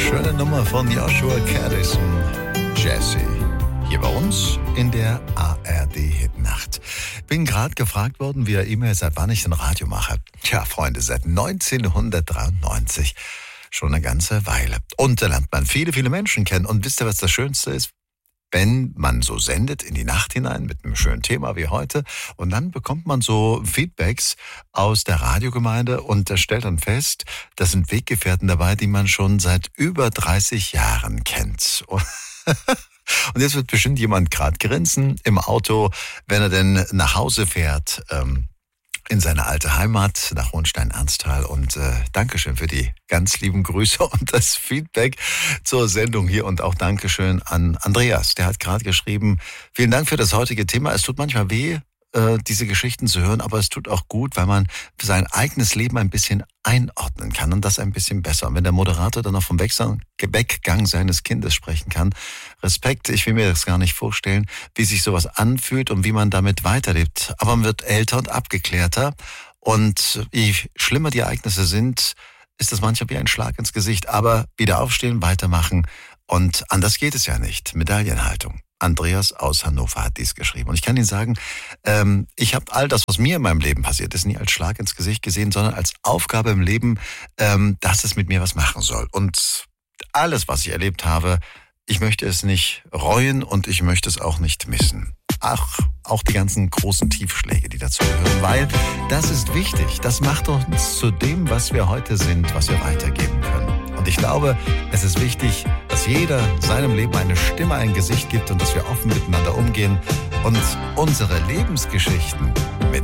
Schöne Nummer von Joshua Caddison, Jesse. Hier bei uns in der ARD-Hitnacht. Bin gerade gefragt worden via E-Mail, seit wann ich den Radio mache. Tja, Freunde, seit 1993. Schon eine ganze Weile. Und da lernt man viele, viele Menschen kennen. Und wisst ihr, was das Schönste ist? Wenn man so sendet in die Nacht hinein mit einem schönen Thema wie heute und dann bekommt man so Feedbacks aus der Radiogemeinde und da stellt dann fest, das sind Weggefährten dabei, die man schon seit über 30 Jahren kennt. Und jetzt wird bestimmt jemand gerade grinsen im Auto, wenn er denn nach Hause fährt, in seine alte Heimat nach Hohenstein-Ernsthal. Und Dankeschön für die ganz lieben Grüße und das Feedback zur Sendung hier. Und auch Dankeschön an Andreas, der hat gerade geschrieben, vielen Dank für das heutige Thema. Es tut manchmal weh, diese Geschichten zu hören, aber es tut auch gut, weil man sein eigenes Leben ein bisschen einordnen kann und das ein bisschen besser. Und wenn der Moderator dann noch vom Weggang seines Kindes sprechen kann, Respekt, ich will mir das gar nicht vorstellen, wie sich sowas anfühlt und wie man damit weiterlebt. Aber man wird älter und abgeklärter und je schlimmer die Ereignisse sind, ist das manchmal wie ein Schlag ins Gesicht. Aber wieder aufstehen, weitermachen und anders geht es ja nicht. Medaillenhaltung. Andreas aus Hannover hat dies geschrieben. Und ich kann Ihnen sagen, ich habe all das, was mir in meinem Leben passiert ist, nie als Schlag ins Gesicht gesehen, sondern als Aufgabe im Leben, dass es mit mir was machen soll. Und alles, was ich erlebt habe, ich möchte es nicht reuen und ich möchte es auch nicht missen. Ach, auch die ganzen großen Tiefschläge, die dazu gehören, weil das ist wichtig. Das macht uns zu dem, was wir heute sind, was wir weitergeben können. Und ich glaube, es ist wichtig, dass jeder seinem Leben eine Stimme, ein Gesicht gibt und dass wir offen miteinander umgehen und unsere Lebensgeschichten mit